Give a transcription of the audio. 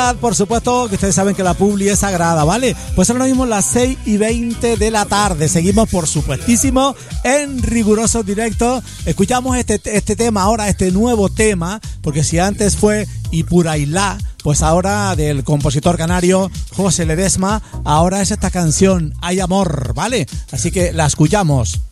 Por supuesto que ustedes saben que la publi es sagrada, ¿vale? Pues ahora mismo las 6:20 de la tarde. Seguimos, por supuestísimo, en riguroso directo. Escuchamos este tema ahora, este nuevo tema, porque si antes fue Ipurailá, pues ahora del compositor canario José Ledesma, ahora es esta canción, Hay Amor, ¿vale? Así que la escuchamos.